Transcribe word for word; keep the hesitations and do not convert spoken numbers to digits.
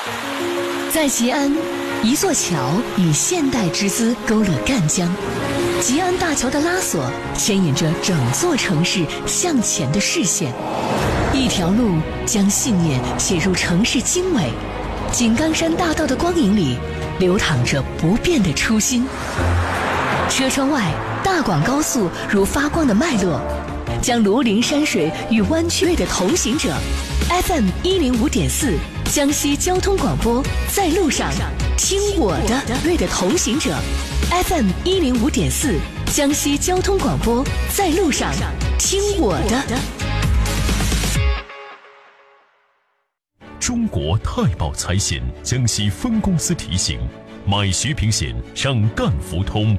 在吉安，一座桥以现代之姿勾勒赣江。吉安大桥的拉索牵引着整座城市向前的视线，一条路将信念写入城市经纬。井冈山大道的光影里，流淌着不变的初心。车窗外，大广高速如发光的脉络，将庐陵山水与湾区的同行者。F M 一零五点四，江西交通广播，在路上，听我的对的同行者。F M 一零五点四，江西交通广播，在路上，听我的。 中国太保财险江西分公司提醒：买徐平险上赣福通。